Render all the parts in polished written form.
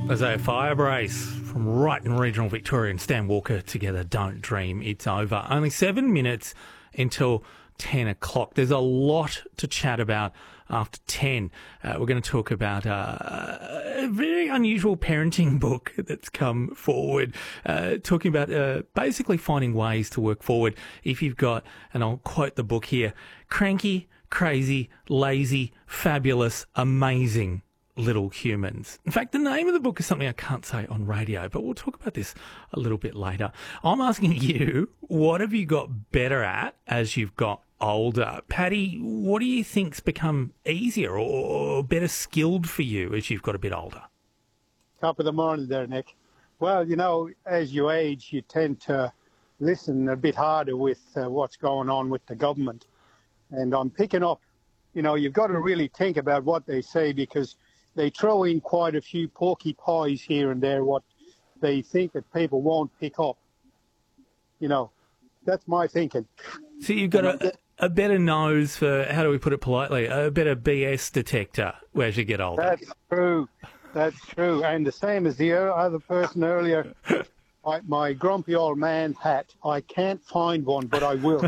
Isaiah Firebrace from Wrighton Regional Victoria and Stan Walker together. Don't dream it's over. Only 7 minutes until 10 o'clock. There's a lot to chat about after 10. We're going to talk about a very unusual parenting book that's come forward, talking about basically finding ways to work forward if you've got, and I'll quote the book here, cranky, crazy, lazy, fabulous, amazing little humans. In fact, the name of the book is something I can't say on radio, but we'll talk about this a little bit later. I'm asking you, what have you got better at as you've got older? Paddy, what do you think's become easier or better skilled for you as you've got a bit older? Top of the morning there, Nick. Well, you know, as you age, you tend to listen a bit harder with what's going on with the government. And I'm picking up, you know, you've got to really think about what they say, because they throw in quite a few porky pies here and there, what they think that people won't pick up. You know, that's my thinking. So you've got a better nose for, how do we put it politely, a better BS detector as you get older. That's true. That's true. And the same as the other person earlier, my grumpy old man hat, I can't find one, but I will.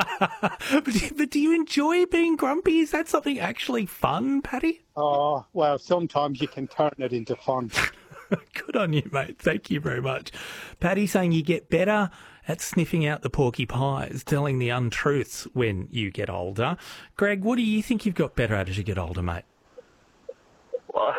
But do you enjoy being grumpy? Is that something actually fun, Paddy? Oh, well, sometimes you can turn it into fun. Good on you, mate. Thank you very much. Paddy saying you get better at sniffing out the porky pies, telling the untruths when you get older. Greg, what do you think you've got better at as you get older, mate? Well,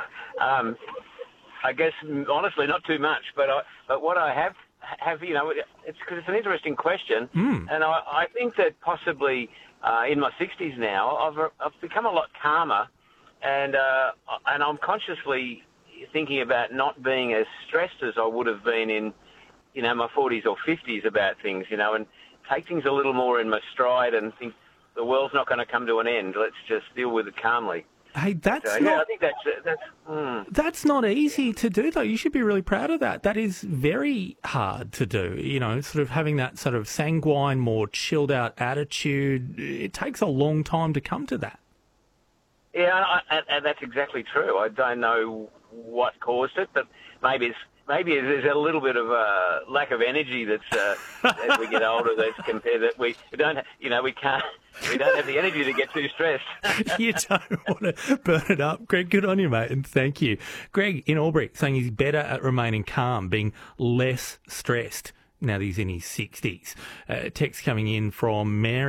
I guess, honestly, not too much. But what I have, you know, it's because it's an interesting question. And I think that possibly in my 60s now, I've become a lot calmer, and I'm consciously thinking about not being as stressed as I would have been in, you know, my 40s or 50s about things, you know, and take things a little more in my stride and think the world's not going to come to an end. Let's just deal with it calmly. Hey, I think that's not easy to do, though. You should be really proud of that. That is very hard to do, you know, sort of having that sort of sanguine, more chilled out attitude. It takes a long time to come to that. Yeah, and that's exactly true. I don't know what caused it, but maybe there's a little bit of a lack of energy that's as we get older. That's compared that we don't, you know, we don't have the energy to get too stressed. You don't want to burn it up. Greg, good on you, mate, and thank you. Greg in Albury saying he's better at remaining calm, being less stressed now that he's in his 60s. Text coming in from Mary.